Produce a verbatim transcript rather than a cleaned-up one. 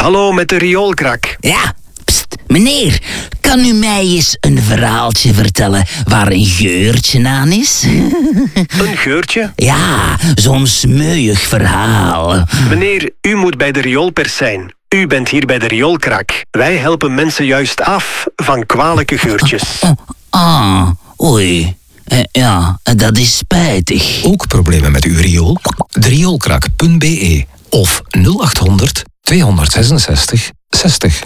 Hallo, met de rioolkrak. Ja, pst, meneer, kan u mij eens een verhaaltje vertellen waar een geurtje aan is? Een geurtje? Ja, zo'n smeuig verhaal. Meneer, u moet bij de rioolpers zijn. U bent hier bij de rioolkrak. Wij helpen mensen juist af van kwalijke geurtjes. Oh, ah, oei. Eh, ja, dat is spijtig. Ook problemen met uw riool? de rioolkrak punt be of nul acht honderd tweehonderdzesenzestig zestig.